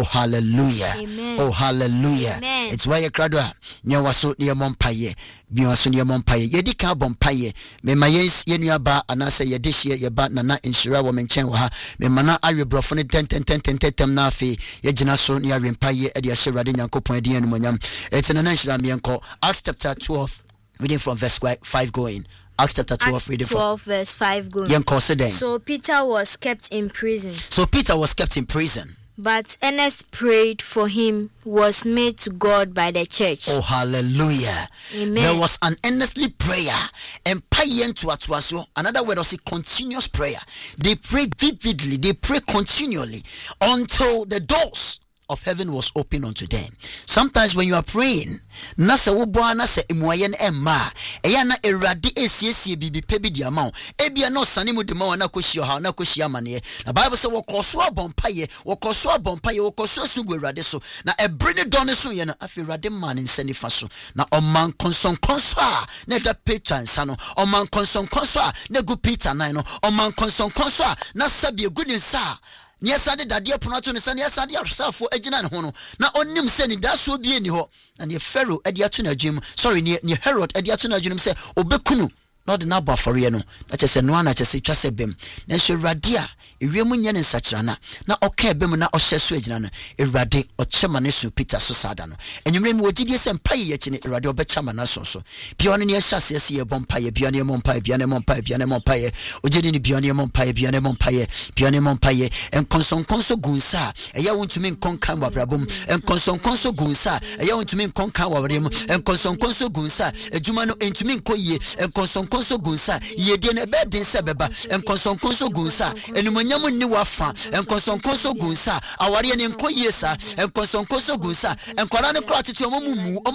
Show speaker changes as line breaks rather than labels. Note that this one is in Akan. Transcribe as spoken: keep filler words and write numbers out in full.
hallelujah.
Amen.
Oh hallelujah.
Amen.
It's why you cradwa nya waso ne mompaye bi waso ne mompaye ye dika bompaye me mayens ye nuaba anase ye dehye ye ba nana inshira wo menchen wa ha me mana awebrofo ne ten ten ten ten tem na afi ye gina so ne awempaye e de ahye rade nyankopon de anumonyam eti nana inshira me enko Acts chapter twelve reading from verse five going. Acts chapter twelve
Acts
reading
twelve
from
verse five going.
So
Peter was kept in prison.
So Peter was kept in prison.
But earnest prayed for him was made to God by the church.
Oh, hallelujah.
Amen.
There was an earnestly prayer and payen to atwaso. Another word was a continuous prayer. They prayed vividly, they prayed continually until the doors of heaven was open unto them. Sometimes when you are praying, nasa woboa nasa emuaye na emma eya na erade esiesie bibi pebi di amount ebia no sane mu de ma na kohia ha na kohia mane na Bible say wokoso abompaye wokoso abompaye wokoso sugu erade so na ebre ne don so ye na afi erade man nsani fa so na oman konson konso a na da Peter nsa no oman konson konso a na gu Peter nan no oman konson konso a na sabie gu ne nsa Niasa de dadia punato ne sane yasa de arsafo agina ne ho no na onnim se ni daso bie ni ho na ne Pharaoh ade ato na adwum sorry ne ne Herod ade ato na adwum se obekunu na de na bafore no na chese no ana chese twase bem na hwe Awurade a ewiemu nya ne nsakirana na oka bem na ohye so agina no Awurade ochema ne so Peter so sada no enwumre mi wogidie se mpaye ye ne Awurade obechama na so so bia no ne hyase ye se bompaye bia ne mompaye bia ne mompaye bia ne mompaye ogidi ne bia ne mompaye bia ne mompaye bia ne mompaye enkonson konso gunsa eya wontumi nkonkan wabrabom enkonson konso gunsa eya wontumi nkonkan wabrem enkonson konso gunsa ejuma no entumi nkoyie enkonson konso gunsa yedie ne bedin se beba enkonson konso gunsa enumanyam ni wafa enkonson konso gunsa aware ne nkoyie sa enkonson konso gunsa enkora ne kra tete omomumu